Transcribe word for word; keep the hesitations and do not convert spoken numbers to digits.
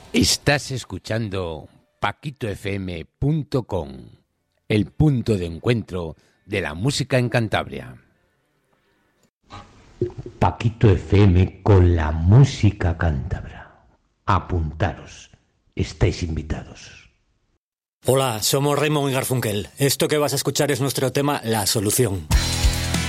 Estás escuchando paquito f m punto com, el punto de encuentro de la música en Cantabria. Paquito F M con la música cántabra. Apuntaros, estáis invitados. Hola, somos Raymond y Garfunkel. Esto que vas a escuchar es nuestro tema La Solución.